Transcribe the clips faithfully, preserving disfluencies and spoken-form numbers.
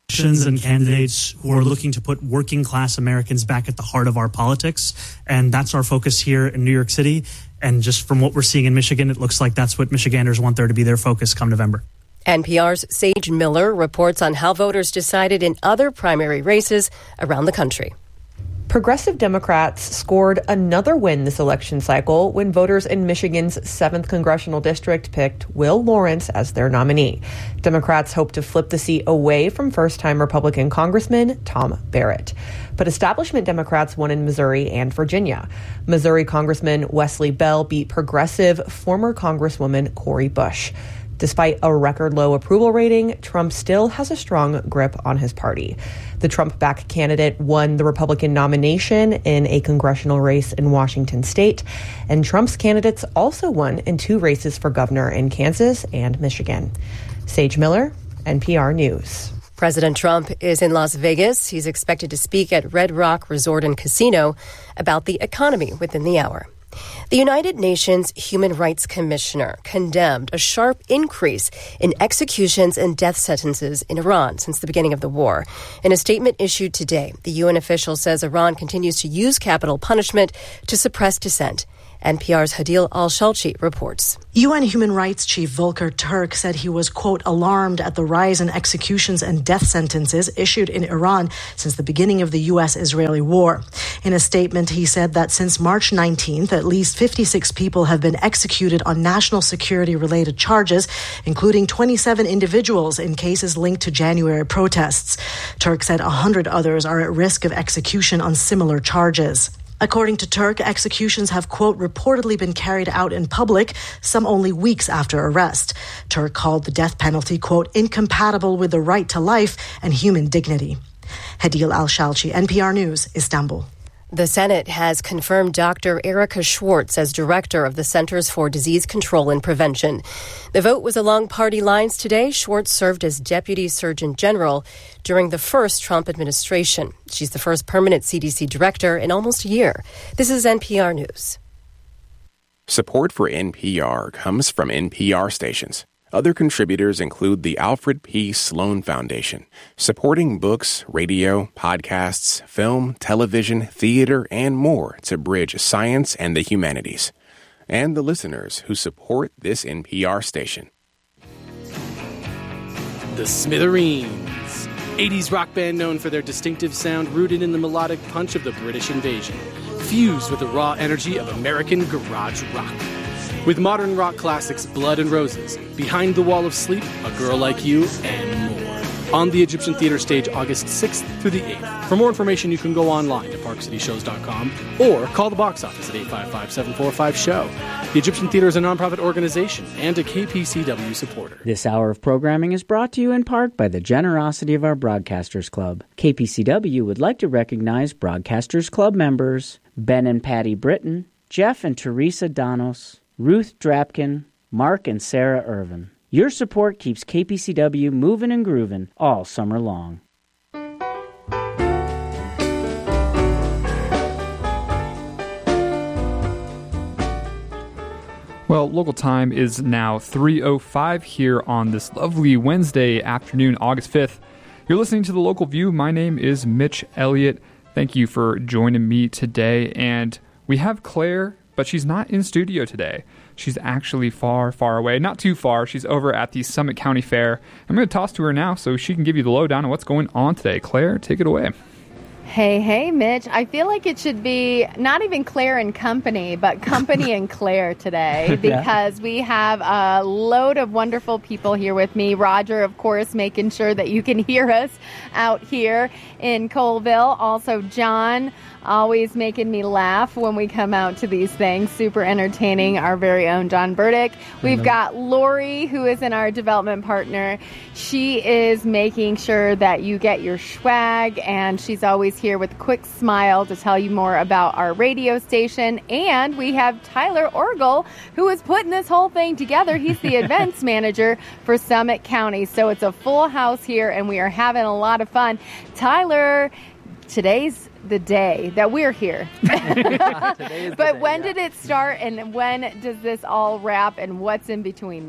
and candidates who are looking to put working class Americans back at the heart of our politics. And that's our focus here in New York City. And just from what we're seeing in Michigan, it looks like that's what Michiganders want there to be their focus come November. N P R's Sage Miller reports on how voters decided in other primary races around the country. Progressive Democrats scored another win this election cycle when voters in Michigan's seventh congressional district picked Will Lawrence as their nominee. Democrats hope to flip the seat away from first-time Republican Congressman Tom Barrett. But establishment Democrats won in Missouri and Virginia. Missouri Congressman Wesley Bell beat progressive former Congresswoman Cori Bush. Despite a record-low approval rating, Trump still has a strong grip on his party. The Trump-backed candidate won the Republican nomination in a congressional race in Washington state, and Trump's candidates also won in two races for governor in Kansas and Michigan. Sage Miller, N P R News. President Trump is in Las Vegas. He's expected to speak at Red Rock Resort and Casino about the economy within the hour. The United Nations Human Rights Commissioner condemned a sharp increase in executions and death sentences in Iran since the beginning of the war. In a statement issued today, the U N official says Iran continues to use capital punishment to suppress dissent. N P R's Hadil Al-Shalchi reports. U N Human Rights Chief Volker Turk said he was, quote, alarmed at the rise in executions and death sentences issued in Iran since the beginning of the U S-Israeli war. In a statement, he said that since March nineteenth, at least fifty-six people have been executed on national security-related charges, including twenty-seven individuals in cases linked to January protests. Turk said one hundred others are at risk of execution on similar charges. According to Turk, executions have, quote, reportedly been carried out in public, some only weeks after arrest. Turk called the death penalty, quote, incompatible with the right to life and human dignity. Hadil Al-Shalchi, N P R News, Istanbul. The Senate has confirmed Doctor Erica Schwartz as director of the Centers for Disease Control and Prevention. The vote was along party lines today. Schwartz served as Deputy Surgeon General during the first Trump administration. She's the first permanent C D C director in almost a year. This is N P R News. Support for N P R comes from N P R stations. Other contributors include the Alfred P. Sloan Foundation, supporting books, radio, podcasts, film, television, theater, and more to bridge science and the humanities, and the listeners who support this N P R station. The Smithereens, eighties rock band known for their distinctive sound rooted in the melodic punch of the British invasion, fused with the raw energy of American garage rock. With modern rock classics Blood and Roses, Behind the Wall of Sleep, A Girl Like You, and more. On the Egyptian Theater stage August sixth through the eighth. For more information, you can go online to park city shows dot com or call the box office at eight five five, seven four five, show. The Egyptian Theater is a nonprofit organization and a K P C W supporter. This hour of programming is brought to you in part by the generosity of our Broadcasters Club. K P C W would like to recognize Broadcasters Club members Ben and Patty Britton, Jeff and Teresa Donos, Ruth Drapkin, Mark and Sarah Irvin. Your support keeps K P C W moving and grooving all summer long. Well, local time is now three oh five here on this lovely Wednesday afternoon, August fifth. You're listening to The Local View. My name is Mitch Elliott. Thank you for joining me today. And we have Claire, but she's not in studio today. She's actually far, far away. Not too far. She's over at the Summit County Fair. I'm going to toss to her now so she can give you the lowdown on what's going on today. Claire, take it away. Hey, hey, Mitch. I feel like it should be not even Claire and Company, but Company and Claire today, because yeah. we have a load of wonderful people here with me. Roger, of course, making sure that you can hear us out here in Colville. Also, John, always making me laugh when we come out to these things. Super entertaining. Our very own John Burdick. We've got Lori, who is in our development partner. She is making sure that you get your swag, and she's always here with a quick smile to tell you more about our radio station. And we have Tyler Orgel, who is putting this whole thing together. He's the events manager for Summit County. So it's a full house here, and we are having a lot of fun. Tyler, today's the day that we're here. But when did it start, and when does this all wrap, and what's in between there?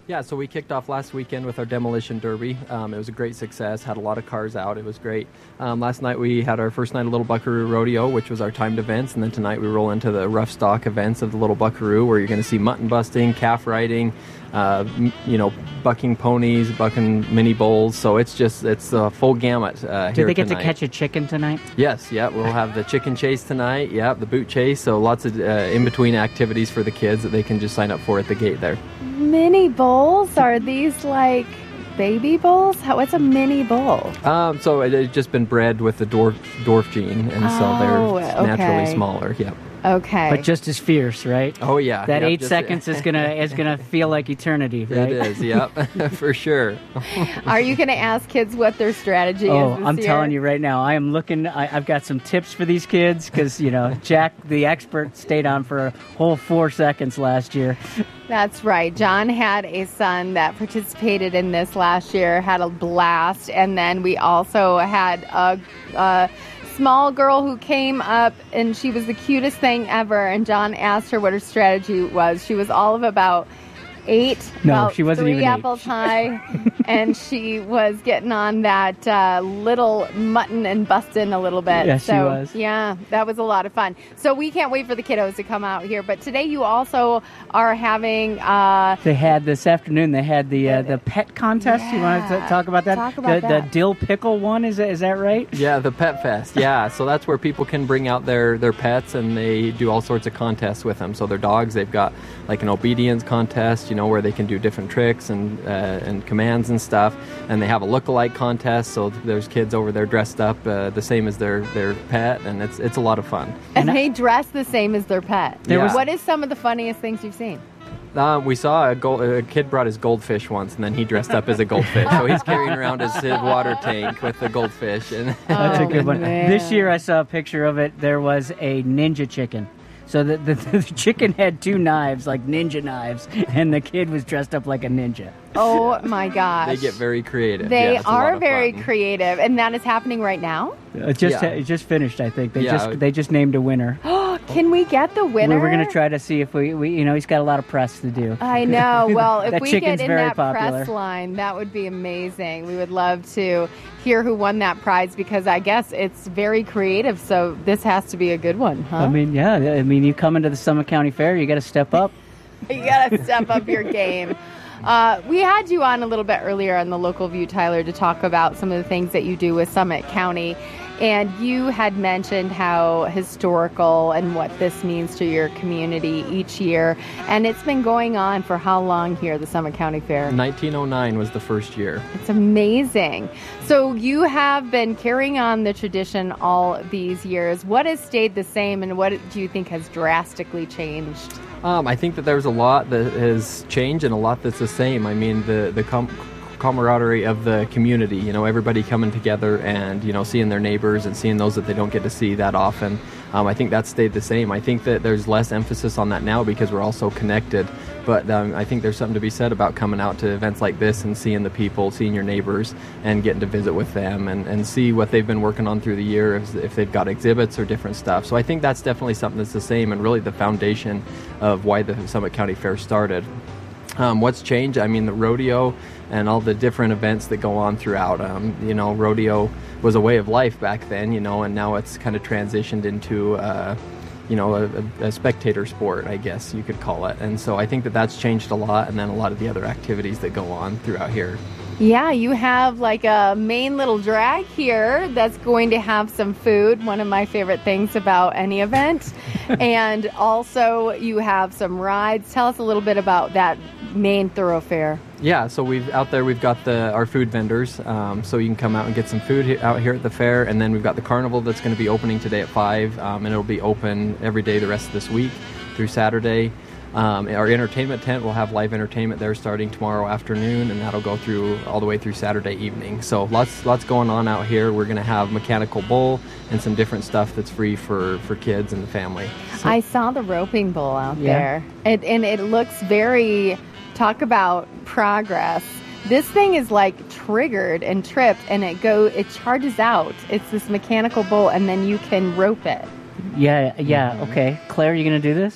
Yeah, so we kicked off last weekend with our Demolition Derby. Um, it was a great success, had a lot of cars out. It was great. Um, last night we had our first night of Little Buckaroo Rodeo, which was our timed events, and then tonight we roll into the rough stock events of the Little Buckaroo, where you're going to see mutton busting, calf riding, uh, m- you know, bucking ponies, bucking mini bulls. So it's just, it's a full gamut uh, Do here they get tonight. to catch a chicken tonight? Yes, yeah, we'll have the chicken chase tonight, yeah, the boot chase, so lots of uh, in-between activities for the kids that they can just sign up for at the gate there. Mini bulls? Are these like baby bulls? How, what's a mini bull? Um, so it, it's just been bred with the dwarf, dwarf gene, and Oh, so they're okay. naturally smaller, yep. Okay. But just as fierce, right? Oh, yeah. That yep, eight just- seconds is gonna is gonna feel like eternity, right? It is, yep, for sure. Are you going to ask kids what their strategy Oh, is this I'm year? telling you right now, I am looking. I, I've got some tips for these kids because you know Jack, the expert, stayed on for a whole four seconds last year. That's right. John had a son that participated in this last year, had a blast, and then we also had a, a small girl who came up, and she was the cutest thing ever, and John asked her what her strategy was. She was all of about eight, No, about she wasn't three even eight. apples high, and she was getting on that uh, little mutton and busting a little bit. Yes, she so, was. Yeah, that was a lot of fun. So we can't wait for the kiddos to come out here. But today you also are having... Uh, They had this afternoon. They had the uh, the pet contest. You want to Yeah. talk about that? Talk about the, that. the dill pickle one. Is that, is that right? Yeah, the Pet Fest. Yeah, so that's where people can bring out their, their pets, and they do all sorts of contests with them. So their dogs, they've got like an obedience contest, you know, where they can do different tricks and uh, and commands and stuff. And they have a look-alike contest, so there's kids over there dressed up uh, the same as their, their pet, and it's it's a lot of fun. and they dress the same as their pet. There was- What is some of the funniest things you've seen? Uh, we saw a, gold, a kid brought his goldfish once, and then he dressed up as a goldfish. So he's carrying around his, his water tank with the goldfish. And That's a good one. Oh, man. This year I saw a picture of it. There was a ninja chicken. So the, the, the chicken had two knives, like ninja knives, and the kid was dressed up like a ninja. Oh my gosh. they get very creative. They Yeah, it's a lot are of very fun. creative, and that is happening right now. It just Yeah. it just finished, I think. They Yeah. just they just named a winner. Can we get the winner? We're, we're going to try to see if we, we, you know, he's got a lot of press to do. I know. Well, if That we chicken's get in very that popular. press line, that would be amazing. We would love to hear who won that prize because I guess it's very creative. So this has to be a good one, huh? I mean, yeah. I mean, you come into the Summit County Fair, you got to step up. You got to step up your game. Uh, we had you on a little bit earlier on the Local View, Tyler, to talk about some of the things that you do with Summit County. And you had mentioned how historical and what this means to your community each year. And it's been going on for how long here, the Summit County Fair? nineteen oh nine was the first year. It's amazing. So you have been carrying on the tradition all these years. What has stayed the same and what do you think has drastically changed? Um, I think that there's a lot that has changed and a lot that's the same. I mean, the the com- camaraderie of the community, you know, everybody coming together and, you know, seeing their neighbors and seeing those that they don't get to see that often. Um, I think that's stayed the same. I think that there's less emphasis on that now because we're all so connected. But um, I think there's something to be said about coming out to events like this and seeing the people, seeing your neighbors, and getting to visit with them and, and see what they've been working on through the year, if, if they've got exhibits or different stuff. So I think that's definitely something that's the same and really the foundation of why the Summit County Fair started. Um, what's changed? I mean, the rodeo and all the different events that go on throughout. Um, you know, rodeo was a way of life back then, you know, and now it's kind of transitioned into, uh, you know, a, a spectator sport, I guess you could call it. And so I think that that's changed a lot, and then a lot of the other activities that go on throughout here. Yeah, you have like a main little drag here that's going to have some food, one of my favorite things about any event. And also you have some rides. Tell us a little bit about that main thoroughfare. Yeah, so we've out there we've got the our food vendors, um, so you can come out and get some food he- out here at the fair, and then we've got the carnival that's going to be opening today at five, um, and it'll be open every day the rest of this week through Saturday. Um, our entertainment tent will have live entertainment there starting tomorrow afternoon, and that'll go through all the way through Saturday evening. So lots lots going on out here. We're going to have mechanical bull and some different stuff that's free for, for kids and the family. I saw the roping bull out Yeah. there, it, and it looks very, talk about progress. This thing is like triggered and tripped, and it go it charges out. It's this mechanical bull, and then you can rope it. Yeah, yeah, okay. Claire, you going to do this?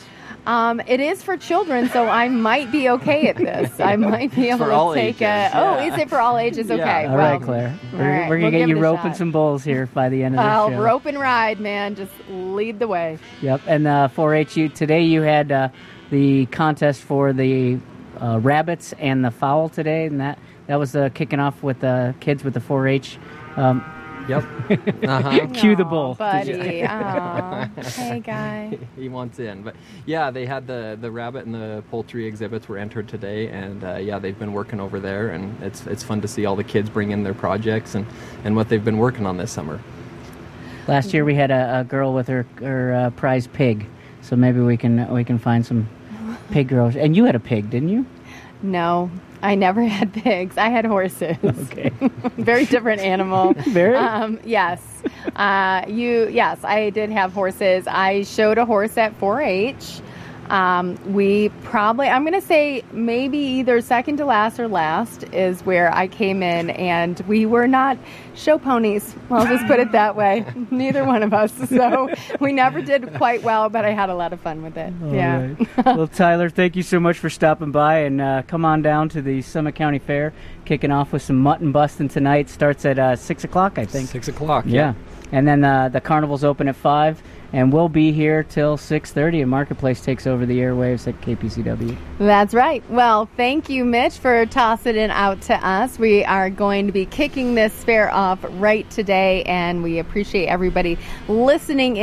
Um, it is for children, so I might be okay at this. I might be able for all to take ages, a. yeah. Oh, is it for all ages? Okay. Yeah. All well, right, Claire. We're, all right, we're we'll gonna get give you it a roping shot. some bulls here by the end of the I'll show. rope and ride, man. Just lead the way. Yep. And uh, four H, you today you had uh, the contest for the uh, rabbits and the fowl today, and that that was uh, kicking off with the kids with the four H. Um, Yep. Uh-huh. Cue the Aw, bull. buddy. Aw. Hey, guy. He wants in. But yeah, they had the, the rabbit and the poultry exhibits were entered today, and uh, yeah, they've been working over there, and it's it's fun to see all the kids bring in their projects and, and what they've been working on this summer. Last year we had a, a girl with her her uh, prize pig, so maybe we can we can find some pig girls. And you had a pig, didn't you? No, I never had pigs. I had horses. Okay. Very different animal. Very. Um, yes. Uh, you. Yes, I did have horses. I showed a horse at four H. Um, we probably, I'm going to say maybe either second to last or last is where I came in, and we were not show ponies. I'll just put it that way. Neither one of us. So we never did quite well, but I had a lot of fun with it. All yeah. right. Well, Tyler, thank you so much for stopping by, and uh, come on down to the Summit County Fair, kicking off with some mutton busting tonight. Starts at uh, six o'clock, I think. Six o'clock. Yeah. Yeah. And then uh, the carnival's open at five, and we'll be here till six thirty, and Marketplace takes over the airwaves at K P C W. That's right. Well, thank you, Mitch, for tossing it out to us. We are going to be kicking this fair off right today, and we appreciate everybody listening in.